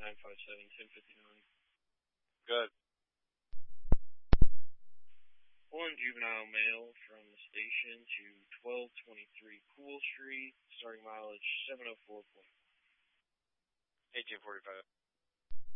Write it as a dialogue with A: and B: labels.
A: 957-1059.
B: Good.
A: One juvenile male from the station to 1223 Pool Street, starting mileage 704.
B: 1845.